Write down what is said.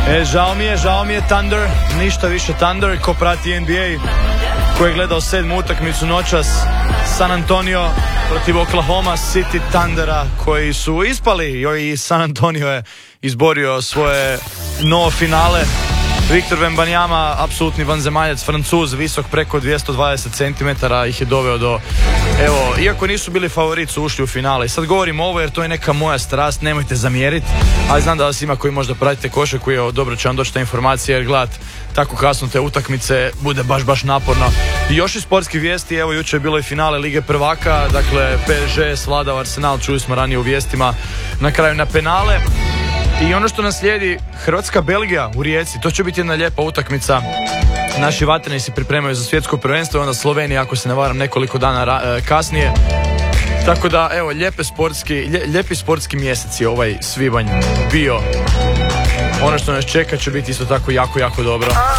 Žao mi je Thunder, ništa više Thunder. Ko prati NBA, ko je gledao 7. utakmicu noćas, San Antonio protiv Oklahoma City Thundera, koji su ispali, i San Antonio je izborio svoje novo finale. Victor Wembanyama, apsolutni vanzemaljac, Francuz, visok preko 220 cm, ih je doveo do, evo, iako nisu bili favorit, su ušli u finale. I sad govorim ovo jer to je neka moja strast, nemojte zamjeriti, ali znam da vas ima koji možda pratite košarku i dobro će vam doći ta informacija, jer gledat tako kasno te utakmice bude baš naporno. I još i sportskih vijesti, evo jučer je bilo i finale Lige prvaka, dakle PSG svladao Arsenal, čuli smo ranije u vijestima, na kraju na penale. I ono što nas slijedi, Hrvatska-Belgija u Rijeci, to će biti jedna lijepa utakmica. Naši vatreni se pripremaju za svjetsko prvenstvo, onda Slovenija, ako se ne varam, nekoliko dana kasnije. Tako da, evo, lijepi sportski mjeseci ovaj svibanj bio. Ono što nas čeka će biti isto tako jako dobro.